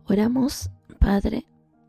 Oramos, Padre,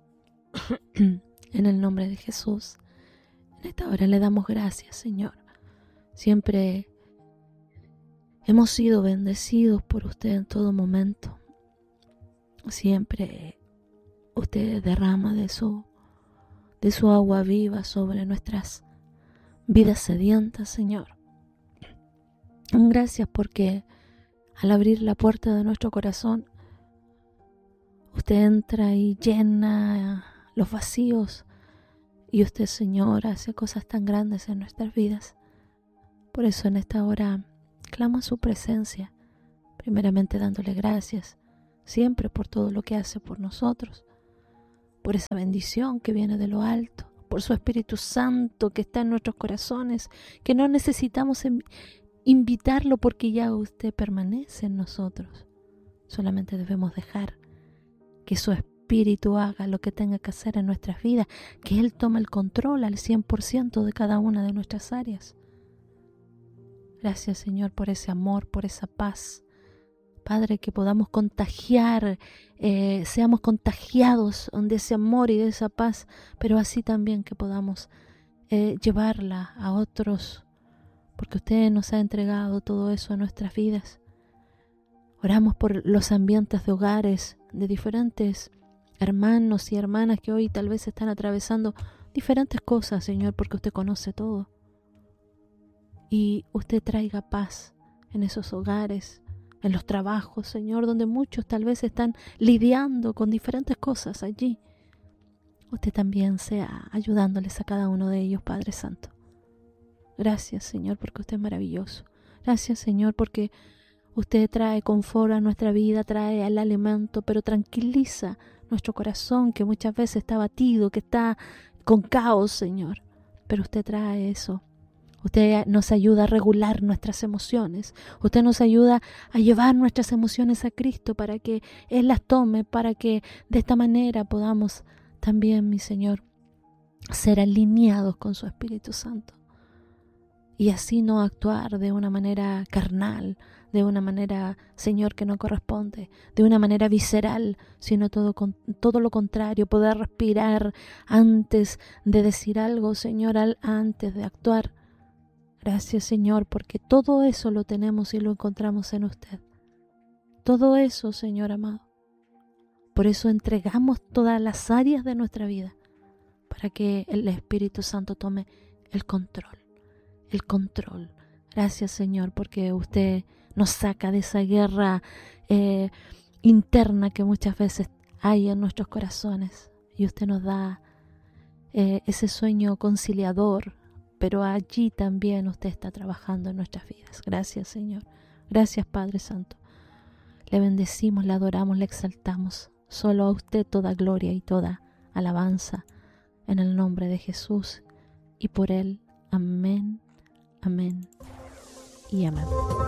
en el nombre de Jesús. En esta hora le damos gracias, Señor. Siempre hemos sido bendecidos por usted en todo momento. Siempre usted derrama de su agua viva sobre nuestras vidas sedientas, Señor. Gracias porque al abrir la puerta de nuestro corazón, usted entra y llena los vacíos. Y usted, Señor, hace cosas tan grandes en nuestras vidas. Por eso en esta hora clamo a su presencia, primeramente dándole gracias, siempre por todo lo que hace por nosotros, por esa bendición que viene de lo alto, por su Espíritu Santo que está en nuestros corazones, que no necesitamos invitarlo porque ya usted permanece en nosotros. Solamente debemos dejar que su Espíritu haga lo que tenga que hacer en nuestras vidas, que Él tome el control al 100% de cada una de nuestras áreas. Gracias, Señor, por ese amor, por esa paz. Padre, que podamos contagiar, seamos contagiados de ese amor y de esa paz, pero así también que podamos llevarla a otros, porque usted nos ha entregado todo eso a nuestras vidas. Oramos por los ambientes de hogares de diferentes hermanos y hermanas que hoy tal vez están atravesando diferentes cosas, Señor, porque usted conoce todo. Y usted traiga paz en esos hogares, en los trabajos, Señor, donde muchos tal vez están lidiando con diferentes cosas allí. Usted también sea ayudándoles a cada uno de ellos, Padre Santo. Gracias, Señor, porque usted es maravilloso. Gracias, Señor, porque usted trae confort a nuestra vida, trae el alimento, pero tranquiliza nuestro corazón que muchas veces está batido, que está con caos, Señor. Pero usted trae eso. Usted nos ayuda a regular nuestras emociones. Usted nos ayuda a llevar nuestras emociones a Cristo para que Él las tome, para que de esta manera podamos también, mi Señor, ser alineados con su Espíritu Santo. Y así no actuar de una manera carnal, de una manera, Señor, que no corresponde, de una manera visceral, sino todo lo contrario, poder respirar antes de decir algo, Señor, antes de actuar. Gracias, Señor, porque todo eso lo tenemos y lo encontramos en usted. Todo eso, Señor amado. Por eso entregamos todas las áreas de nuestra vida para que el Espíritu Santo tome el control. El control. Gracias, Señor, porque usted nos saca de esa guerra interna que muchas veces hay en nuestros corazones y usted nos da ese sueño conciliador, pero allí también usted está trabajando en nuestras vidas. Gracias, Señor. Gracias, Padre Santo. Le bendecimos, le adoramos, le exaltamos. Solo a usted toda gloria y toda alabanza en el nombre de Jesús y por Él. Amén. Amén y amén.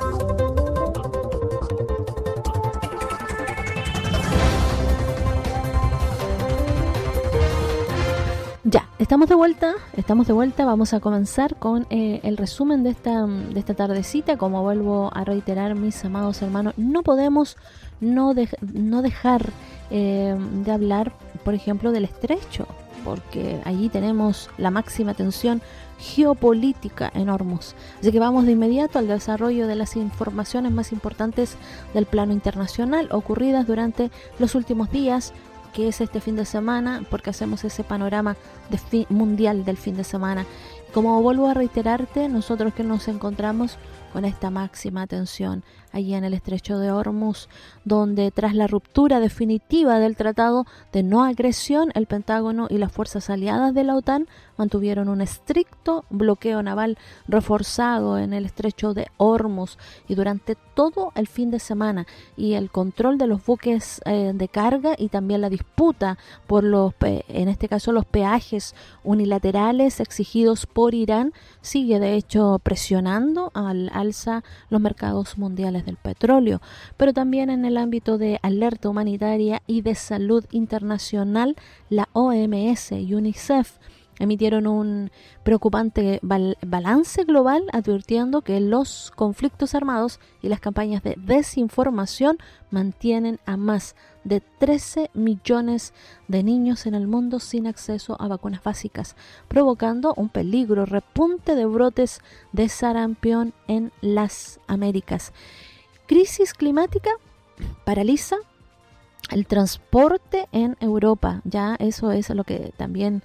Ya, estamos de vuelta, vamos a comenzar con el resumen de esta tardecita. Como vuelvo a reiterar, mis amados hermanos, no podemos no dejar de hablar, por ejemplo, del estrecho, porque allí tenemos la máxima tensión geopolítica en Hormuz. Así que vamos de inmediato al desarrollo de las informaciones más importantes del plano internacional ocurridas durante los últimos días, que es este fin de semana, porque hacemos ese panorama mundial del fin de semana. Y como vuelvo a reiterarte, nosotros que nos encontramos con esta máxima tensión allí en el estrecho de Hormuz, donde tras la ruptura definitiva del tratado de no agresión, el Pentágono y las fuerzas aliadas de la OTAN mantuvieron un estricto bloqueo naval reforzado en el estrecho de Hormuz y durante todo el fin de semana, y el control de los buques de carga y también la disputa por en este caso los peajes unilaterales exigidos por Irán sigue de hecho presionando al alza los mercados mundiales del petróleo. Pero también en el ámbito de alerta humanitaria y de salud internacional, la OMS y UNICEF emitieron un preocupante balance global, advirtiendo que los conflictos armados y las campañas de desinformación mantienen a más de 13 millones de niños en el mundo sin acceso a vacunas básicas, provocando un peligro repunte de brotes de sarampión en las Américas. Crisis climática paraliza el transporte en Europa. Ya eso es lo que también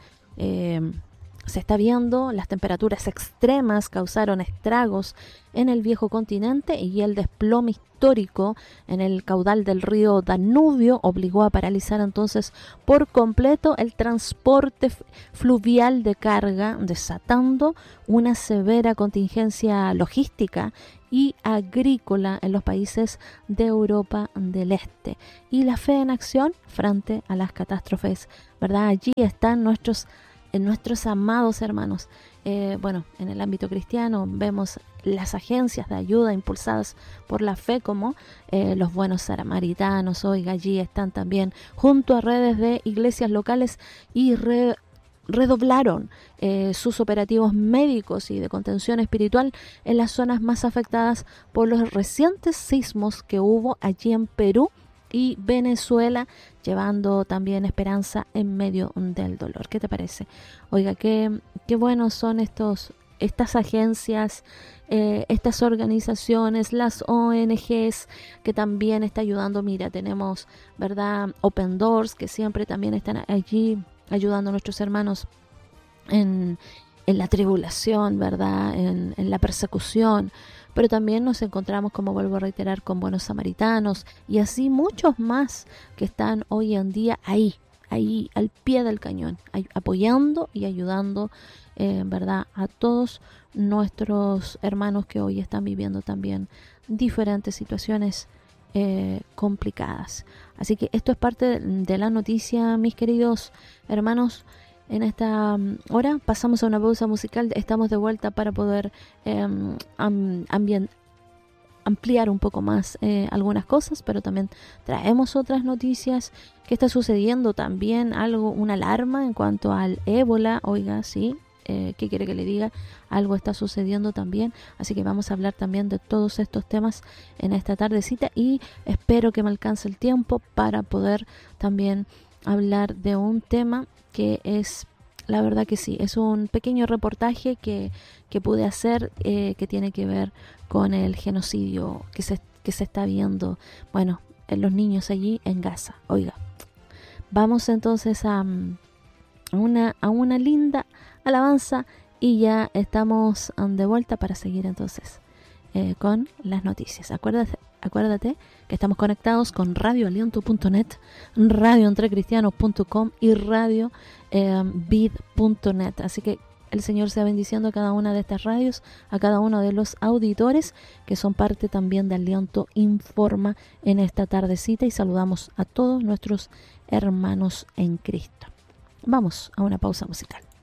se está viendo. Las temperaturas extremas causaron estragos en el viejo continente y el desplome histórico en el caudal del río Danubio obligó a paralizar entonces por completo el transporte fluvial de carga, desatando una severa contingencia logística y agrícola en los países de Europa del Este. Y la fe en acción frente a las catástrofes, ¿verdad? Allí están nuestros amados hermanos. En el ámbito cristiano vemos las agencias de ayuda impulsadas por la fe, como los buenos samaritanos. Oiga, allí están también junto a redes de iglesias locales y redoblaron sus operativos médicos y de contención espiritual en las zonas más afectadas por los recientes sismos que hubo allí en Perú y Venezuela, llevando también esperanza en medio del dolor. ¿Qué te parece? Oiga, qué buenos son estas agencias, estas organizaciones, las ONGs que también está ayudando. Mira, tenemos, ¿verdad?, Open Doors, que siempre también están allí ayudando a nuestros hermanos en la tribulación, ¿verdad?, en la persecución. Pero también nos encontramos, como vuelvo a reiterar, con buenos samaritanos y así muchos más que están hoy en día ahí al pie del cañón, apoyando y ayudando, ¿verdad?, a todos nuestros hermanos que hoy están viviendo también diferentes situaciones complicadas. Así que esto es parte de la noticia, mis queridos hermanos. En esta hora pasamos a una pausa musical. Estamos de vuelta para poder ampliar un poco más algunas cosas, pero también traemos otras noticias que está sucediendo también, una alarma en cuanto al ébola. Oiga, sí, ¿qué quiere que le diga? Algo está sucediendo también, así que vamos a hablar también de todos estos temas en esta tardecita y espero que me alcance el tiempo para poder también hablar de un tema que es, la verdad que sí, es un pequeño reportaje que pude hacer que tiene que ver con el genocidio que se está viendo, bueno, en los niños allí en Gaza. Oiga, vamos entonces a una linda alabanza y ya estamos de vuelta para seguir entonces con las noticias. Acuérdate que estamos conectados con radioaliento.net, radioentrecristianos.com y radiovid.net. Así que el Señor sea bendiciendo a cada una de estas radios, a cada uno de los auditores que son parte también de Aliento Informa en esta tardecita, y saludamos a todos nuestros hermanos en Cristo. Vamos a una pausa musical.